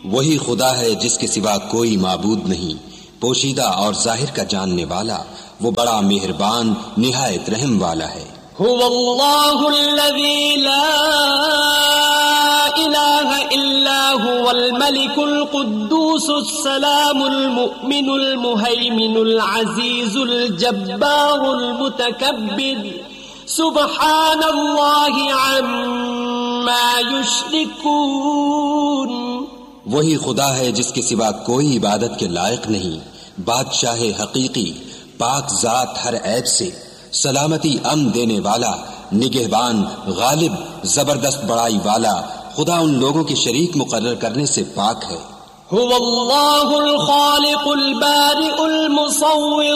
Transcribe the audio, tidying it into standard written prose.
वही खुदा है जिसके सिवा कोई माबूद नहीं, पोशीदा और जाहिर का जानने वाला, वो बड़ा मेहरबान निहायत रहम वाला है। हुवल्लाहुल्लज़ी ला इलाहा इल्ला हुवल मलिकुल कुद्दूसुस सलामुल मुमिनुल मुहैमिनुल अज़ीजुल जब्बारुल मुतकब्बिर सुब्हानल्लाहि अम्मा युश्रिकून। वही खुदा है जिसके सिवा कोई इबादत के लायक नहीं, बादशाह हकीकी, पाक जात हर ऐब से, सलामती अमन देने वाला, निगहबान, गालिब, जबरदस्त बड़ाई वाला, खुदा उन लोगों के शरीक मुकर्रर करने से पाक है। हुवल्लाहुल खालिकुल बारिउल मुसव्विर